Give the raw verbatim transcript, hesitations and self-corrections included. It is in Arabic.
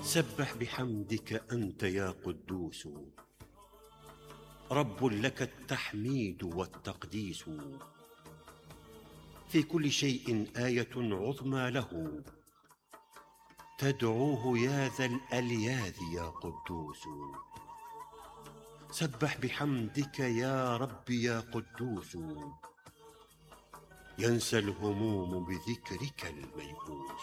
سبح بحمدك أنت يا قدوس، رب لك التحميد والتقديس. في كل شيء آية عظمى له، تدعوه يا ذا الألياذ يا قدوس. سبح بحمدك يا رب يا قدوس، ينسى الهموم بذكرك الميؤوس.